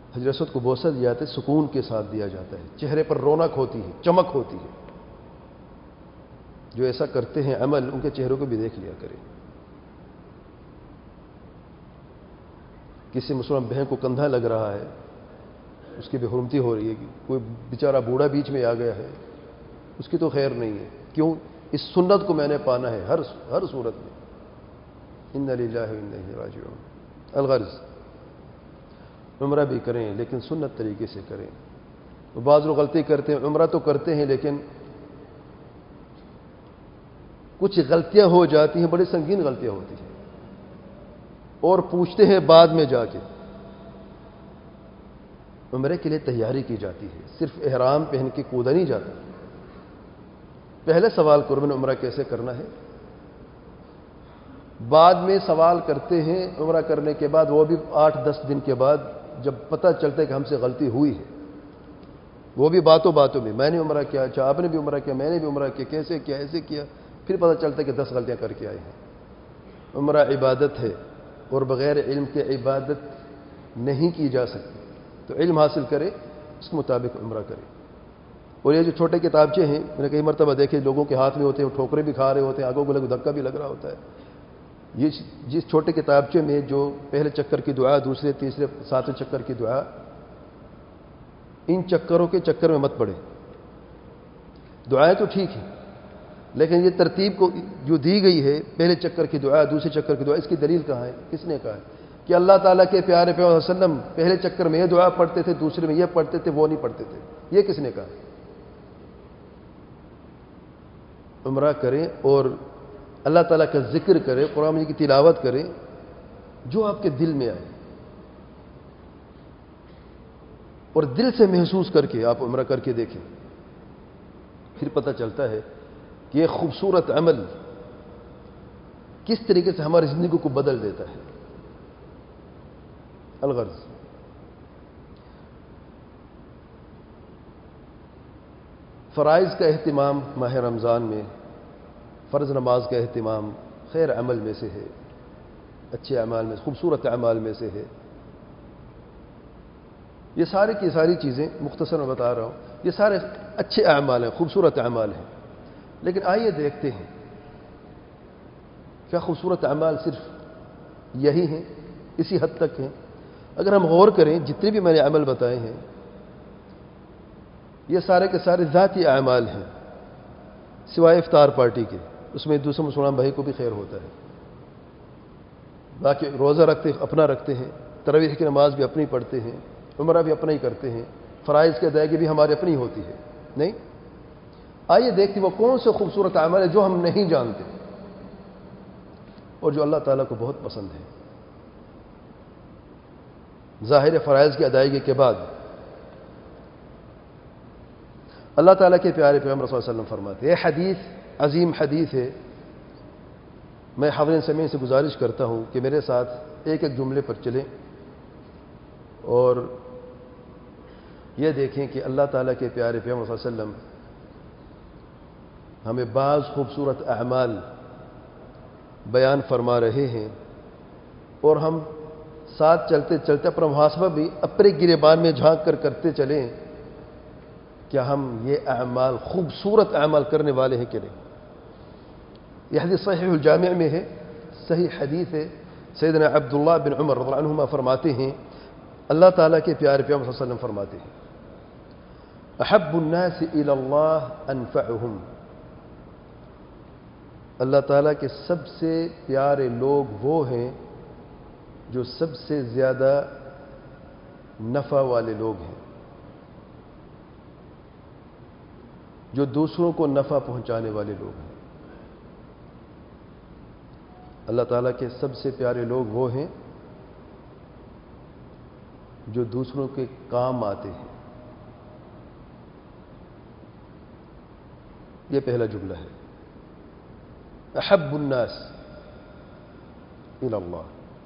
حجر اسود کو بوسہ دیا جاتا ہے، سکون کے ساتھ دیا جاتا ہے، چہرے پر رونق ہوتی ہے، چمک ہوتی ہے۔ جو ایسا کرتے ہیں عمل، ان کے چہروں کو بھی دیکھ لیا کریں۔ کسی مسلمان بہن کو کندھا لگ رہا ہے، اس کی بے حرمتی ہو رہی ہے، کوئی بیچارہ بوڑھا بیچ میں آ گیا ہے، اس کی تو خیر نہیں ہے۔ کیوں؟ اس سنت کو میں نے پانا ہے ہر صورت میں۔ انا للہ و انا الیہ راجعون۔ الغرض عمرہ بھی کریں لیکن سنت طریقے سے کریں۔ بعض لوگ غلطی کرتے ہیں، عمرہ تو کرتے ہیں لیکن کچھ غلطیاں ہو جاتی ہیں، بڑی سنگین غلطیاں ہوتی ہیں، اور پوچھتے ہیں بعد میں جا کے۔ عمرے کے لیے تیاری کی جاتی ہے، صرف احرام پہن کے کودا نہیں جاتا۔ پہلے سوال کرو میں نے عمرہ کیسے کرنا ہے، بعد میں سوال کرتے ہیں عمرہ کرنے کے بعد، وہ بھی 8-10 دن کے بعد، جب پتہ چلتا ہے کہ ہم سے غلطی ہوئی ہے، وہ بھی باتوں میں میں نے عمرہ کیا، اچھا آپ نے بھی عمرہ کیا، میں نے بھی عمرہ کیا، کیسے کیا، ایسے کیا، پھر پتہ چلتا ہے کہ 10 غلطیاں کر کے آئے ہیں۔ عمرہ عبادت ہے اور بغیر علم کے عبادت نہیں کی جا سکتی، تو علم حاصل کرے، اس کے مطابق عمرہ کرے۔ اور یہ جو چھوٹے کتابچے ہیں، میں نے کئی مرتبہ دیکھے لوگوں کے ہاتھ میں ہوتے ہیں، وہ ٹھوکریں بھی کھا رہے ہوتے ہیں، آگوں کو دھکا بھی لگ رہا ہوتا ہے۔ یہ جس چھوٹے کتابچے میں جو پہلے چکر کی دعا، دوسرے تیسرے 7ویں چکر کی دعا، ان چکروں کے چکر میں مت پڑے۔ دعائیں تو ٹھیک ہیں، لیکن یہ ترتیب کو جو دی گئی ہے، پہلے چکر کی دعا، دوسرے چکر کی دعا، اس کی دلیل کہاں ہے؟ کس نے کہا ہے کہ اللہ تعالیٰ کے پیارے پیغمبر صلی اللہ علیہ وسلم پہلے چکر میں یہ دعا پڑھتے تھے، دوسرے میں یہ پڑھتے تھے، وہ نہیں پڑھتے تھے؟ یہ کس نے کہا؟ عمرہ کریں اور اللہ تعالیٰ کا ذکر کریں، قرآن مجید کی تلاوت کریں، جو آپ کے دل میں آئے، اور دل سے محسوس کر کے آپ عمرہ کر کے دیکھیں، پھر پتہ چلتا ہے کہ یہ خوبصورت عمل کس طریقے سے ہماری زندگی کو بدل دیتا ہے۔ الغرض فرائض کا اہتمام ماہ رمضان میں، فرض نماز کا اہتمام خیر عمل میں سے ہے، اچھے اعمال میں، خوبصورت اعمال میں سے ہے۔ یہ سارے کی ساری چیزیں مختصر میں بتا رہا ہوں، یہ سارے اچھے اعمال ہیں، خوبصورت اعمال ہیں، لیکن آئیے دیکھتے ہیں کیا خوبصورت اعمال صرف یہی ہیں، اسی حد تک ہیں؟ اگر ہم غور کریں، جتنے بھی میں نے عمل بتائے ہیں، یہ سارے کے سارے ذاتی اعمال ہیں، سوائے افطار پارٹی کے، اس میں دوسرے مسلمان بھائی کو بھی خیر ہوتا ہے۔ باقی روزہ رکھتے اپنا رکھتے ہیں، تراویح کی نماز بھی اپنی پڑھتے ہیں، عمرہ بھی اپنا ہی کرتے ہیں، فرائض کی ادائیگی بھی ہماری اپنی ہوتی ہے، نہیں؟ آئیے دیکھتے وہ کون سے خوبصورت اعمال ہیں جو ہم نہیں جانتے اور جو اللہ تعالیٰ کو بہت پسند ہے۔ ظاہر فرائض کی ادائیگی کے بعد اللہ تعالیٰ کے پیارے پیغمبر صلی اللہ علیہ وسلم فرماتے ہیں، یہ حدیث عظیم حدیث ہے، میں حاضرین سامعین سے گزارش کرتا ہوں کہ میرے ساتھ ایک ایک جملے پر چلیں اور یہ دیکھیں کہ اللہ تعالیٰ کے پیارے پیغمبر صلی اللہ علیہ وسلم ہمیں بعض خوبصورت اعمال بیان فرما رہے ہیں، اور ہم ساتھ چلتے چلتے اپنا محاسبہ بھی اپنے گریبان میں جھانک کر کرتے چلیں، کیا ہم یہ اعمال خوبصورت اعمال کرنے والے ہیں کہ نہیں؟ یہ حدیث صحیح الجامع میں ہے، صحیح حدیث ہے۔ سیدنا عبداللہ بن عمر رضی اللہ عنہما فرماتے ہیں، اللہ تعالیٰ کے پیارے پیغمبر صلی اللہ علیہ وسلم فرماتے ہیں، احب الناس الی اللہ انفعہم، اللہ تعالیٰ کے سب سے پیارے لوگ وہ ہیں جو سب سے زیادہ نفع والے لوگ ہیں، جو دوسروں کو نفع پہنچانے والے لوگ ہیں۔ اللہ تعالیٰ کے سب سے پیارے لوگ وہ ہیں جو دوسروں کے کام آتے ہیں۔ یہ پہلا جملہ ہے، احب الناس الی اللہ۔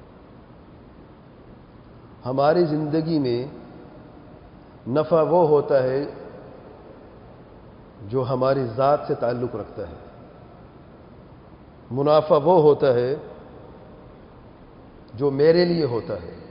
ہماری زندگی میں نفع وہ ہوتا ہے جو ہماری ذات سے تعلق رکھتا ہے، منافع وہ ہوتا ہے جو میرے لیے ہوتا ہے،